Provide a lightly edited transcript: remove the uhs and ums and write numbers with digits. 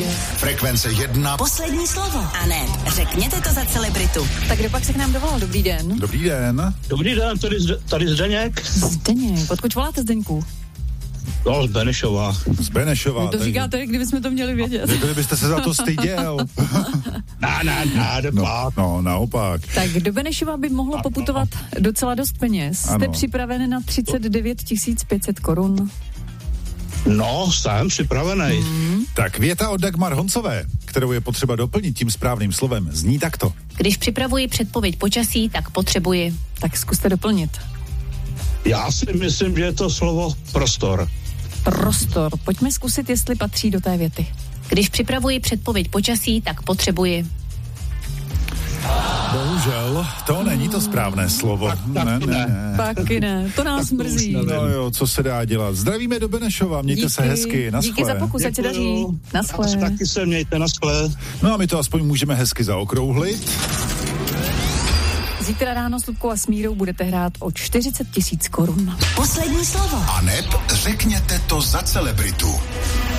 Frekvence 1. Poslední slovo. A ne, řekněte to za celebritu. Tak kdo pak se k nám dovolal? Dobrý den. Dobrý den. Dobrý den, tady Zdeněk. Zdeněk, odkud voláte, Zdeňku? No, z Benešova. Z Benešova. To říkáte, kdybychom to měli vědět. Kdybyste se za to styděl. No, naopak. Tak do Benešova by mohlo poputovat docela dost peněz. Jste připraven na 39 500 korun? No, jsem připravený. Tak věta od Dagmar Honcové, kterou je potřeba doplnit tím správným slovem, zní takto. Když připravuji předpověď počasí, tak potřebuji. Tak zkuste doplnit. Já si myslím, že je to slovo prostor. Prostor. Pojďme zkusit, jestli patří do té věty. Když připravuji předpověď počasí, tak potřebuji. Bohužel, to není to správné slovo. Ne. Taky ne, to nás mrzí. No jo, co se dá dělat. Zdravíme do Benešova, mějte se hezky, naschle. Díky za pokus, ať se daří. Naschle. Taky se mějte, naschle. No a my to aspoň můžeme hezky zaokrouhlit. Zítra ráno s Lubkou a Smírou budete hrát o 40 000 korun. Poslední slovo. A neb řekněte to za celebritu.